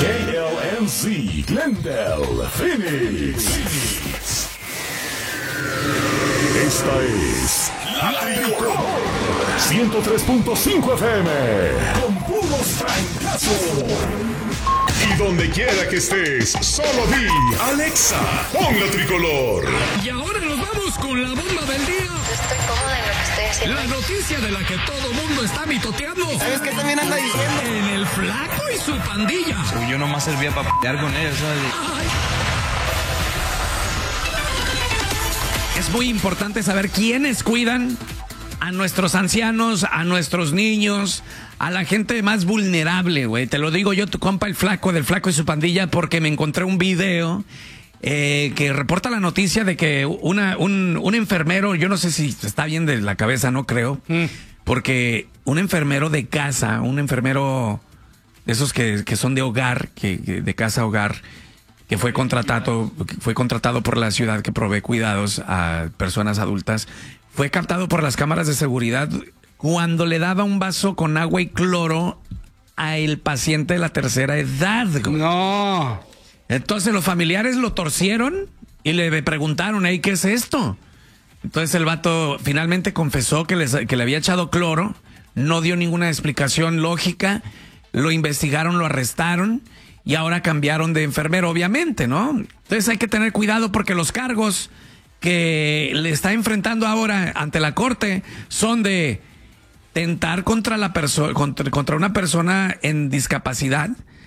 KLNC, Glendale, Phoenix. Esta es La Tricolor 103.5 FM con puros francazos. Y donde quiera que estés, solo di Alexa, pon La Tricolor. Y ahora nos vamos con la bomba del día. Estoy cómoda en lo que estoy haciendo. La noticia de la que todo mundo está mitoteando. ¿Sabes qué también anda diciendo? En el Flaco y su pandilla. Uy, yo nomás servía para pelear con ellos, ¿sabes? Ay. Es muy importante saber quiénes cuidan a nuestros ancianos, a nuestros niños, a la gente más vulnerable, güey. Te lo digo yo, tu compa el Flaco, del Flaco y su pandilla, porque me encontré un video que reporta la noticia de que un enfermero, yo no sé si está bien de la cabeza, no creo, porque un enfermero de casa, un enfermero de esos que son de hogar, de casa a hogar, que fue contratado por la ciudad que provee cuidados a personas adultas, fue captado por las cámaras de seguridad cuando le daba un vaso con agua y cloro a el paciente de la tercera edad. No. Entonces los familiares lo torcieron y le preguntaron, ¿qué es esto? Entonces el vato finalmente confesó que le había echado cloro, no dio ninguna explicación lógica, lo investigaron, lo arrestaron y ahora cambiaron de enfermero, obviamente, ¿no? Entonces hay que tener cuidado porque los cargos que le está enfrentando ahora ante la corte son de tentar contra una persona en discapacidad,